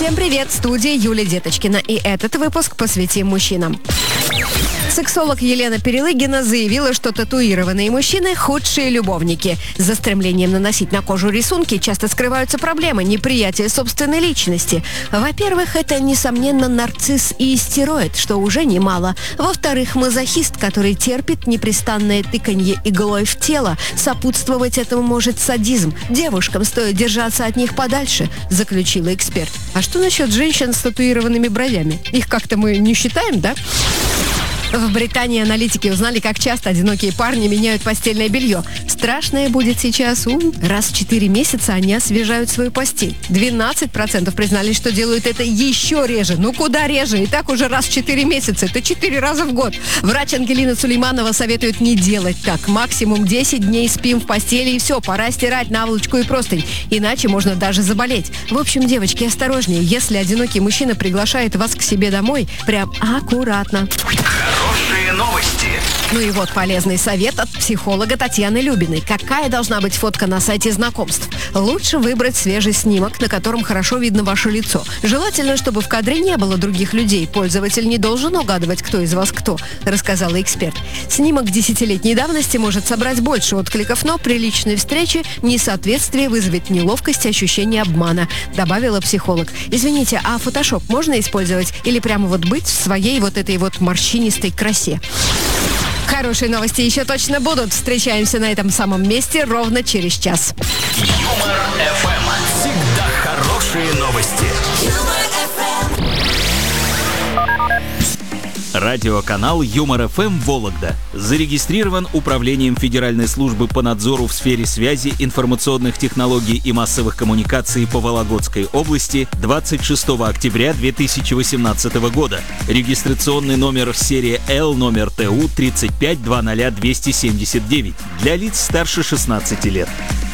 Всем привет, в студии Юлия Деточкина, и этот выпуск посвятим мужчинам. Сексолог Елена Перелыгина заявила, что татуированные мужчины – худшие любовники. За стремлением наносить на кожу рисунки часто скрываются проблемы неприятия собственной личности. Во-первых, это, несомненно, нарцисс и истероид, что уже немало. Во-вторых, мазохист, который терпит непрестанное тыканье иглой в тело. Сопутствовать этому может садизм. Девушкам стоит держаться от них подальше, заключила эксперт. А что насчет женщин с татуированными бровями? Их как-то мы не считаем, да? В Британии аналитики узнали, как часто одинокие парни меняют постельное белье. Страшное будет сейчас. Раз в 4 месяца они освежают свою постель. 12% признались, что делают это еще реже. Ну куда реже? И так уже раз в 4 месяца. Это 4 раза в год. Врач Ангелина Сулейманова советует не делать так. Максимум 10 дней спим в постели и все. Пора стирать наволочку и простынь. Иначе можно даже заболеть. В общем, девочки, осторожнее. Если одинокий мужчина приглашает вас к себе домой, прям аккуратно. Хорошие новости. Ну и вот полезный совет от психолога Татьяны Любиной. Какая должна быть фотка на сайте знакомств? Лучше выбрать свежий снимок, на котором хорошо видно ваше лицо. Желательно, чтобы в кадре не было других людей. Пользователь не должен угадывать, кто из вас кто, рассказала эксперт. Снимок 10-летней давности может собрать больше откликов, но при личной встрече несоответствие вызовет неловкость и ощущение обмана, добавила психолог. Извините, а фотошоп можно использовать или прямо вот быть в своей вот этой вот морщинистой красе? Хорошие новости еще точно будут. Встречаемся на этом самом месте ровно через час. Юмор ФМ. Всегда хорошие новости. Радиоканал Юмор ФМ Вологда зарегистрирован Управлением Федеральной службы по надзору в сфере связи, информационных технологий и массовых коммуникаций по Вологодской области 26 октября 2018 года. Регистрационный номер серия L, номер ТУ 3520279 для лиц старше 16 лет.